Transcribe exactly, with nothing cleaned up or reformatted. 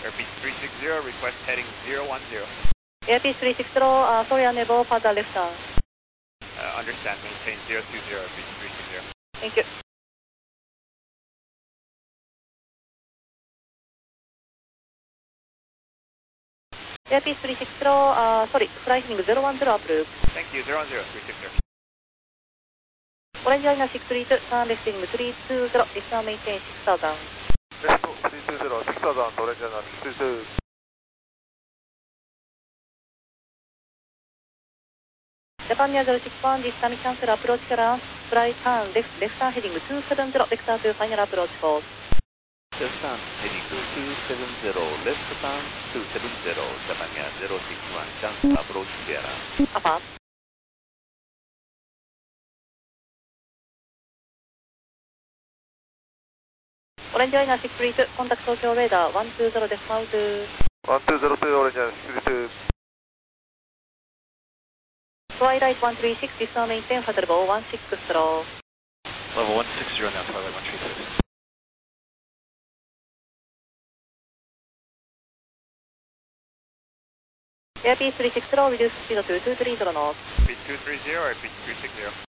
Airpiece three six zero, request heading zero one zero. Airpiece three six zero, uh, sorry, unable, further left turn. Uh, understand, maintain zero two zero, Airpiece three six zero. Thank you. Airpiece three six zero, uh, sorry, flight heading zero one zero approved. Thank you, zero one zero, three six zero. Orange Liner six three two, turn left heading three two zero, descend maintain six thousand. Left three two zero, six thousand, Orange Liner six three two. Japan Air zero six one, this time cancel approach clearance, flight turn left, left turn heading two seven zero, vector to final approach course. Left turn heading two seven zero, left turn two seven zero, Japan Air zero six one, chance approach clearance. Apart. Orange Liner six three two, contact Tokyo radar one two zero decimal two. one two zero two, Orange Liner six three two. Twilight one three six, descend maintain fatal level one six zero. Level one six zero now, Twilight one three six. Airpiece three six zero, reduce speed to two three zero knots. Speed two three zero, Airpiece three six zero.